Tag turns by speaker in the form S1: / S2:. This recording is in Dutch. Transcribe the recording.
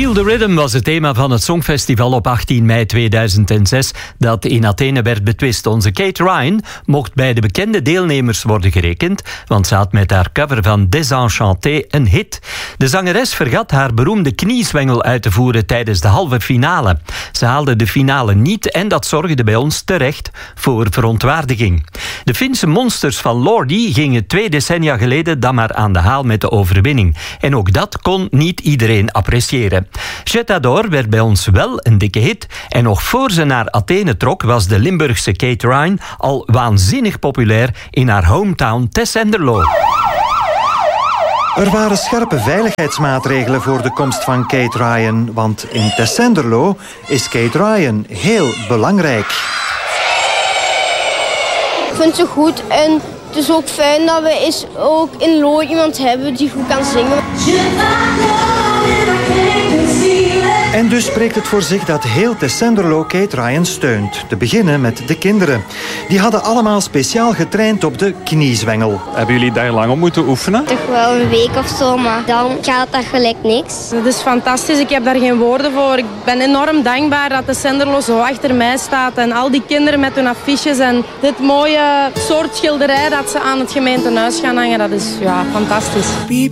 S1: Feel the Rhythm was het thema van het Songfestival op 18 mei 2006 dat in Athene werd betwist. Onze Kate Ryan mocht bij de bekende deelnemers worden gerekend, want ze had met haar cover van Désenchanté een hit. De zangeres vergat haar beroemde kniezwengel uit te voeren tijdens de halve finale. Ze haalde de finale niet en dat zorgde bij ons terecht voor verontwaardiging. De Finse monsters van Lordi gingen 2 decennia geleden dan maar aan de haal met de overwinning. En ook dat kon niet iedereen appreciëren. Je t'adore werd bij ons wel een dikke hit en nog voor ze naar Athene trok was de Limburgse Kate Ryan al waanzinnig populair in haar hometown Tessenderlo.
S2: Er waren scherpe veiligheidsmaatregelen voor de komst van Kate Ryan, want in Tessenderlo is Kate Ryan heel belangrijk.
S3: Ik vind ze goed en het is ook fijn dat we ook in Lo iemand hebben die goed kan zingen.
S2: En dus spreekt het voor zich dat heel Tessenderlo Kate Ryan steunt. Te beginnen met de kinderen. Die hadden allemaal speciaal getraind op de kniezwengel.
S4: Hebben jullie daar lang op moeten oefenen?
S3: Toch wel een week of zo, maar dan gaat dat gelijk niks.
S5: Het is fantastisch, ik heb daar geen woorden voor. Ik ben enorm dankbaar dat Tessenderlo zo achter mij staat. En al die kinderen met hun affiches en dit mooie soort schilderij dat ze aan het gemeentehuis gaan hangen, dat is fantastisch.